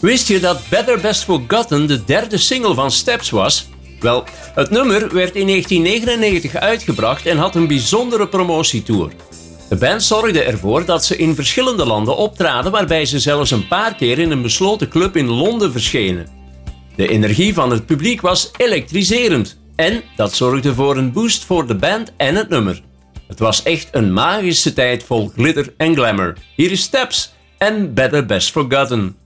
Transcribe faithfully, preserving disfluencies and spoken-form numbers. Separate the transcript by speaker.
Speaker 1: Wist je dat Better Best Forgotten de derde single van Steps was? Wel, het nummer werd in negentien negenennegentig uitgebracht en had een bijzondere promotietour. De band zorgde ervoor dat ze in verschillende landen optraden, waarbij ze zelfs een paar keer in een besloten club in Londen verschenen. De energie van het publiek was elektriserend en dat zorgde voor een boost voor de band en het nummer. Het was echt een magische tijd vol glitter en glamour. Hier is Steps en Better Best Forgotten.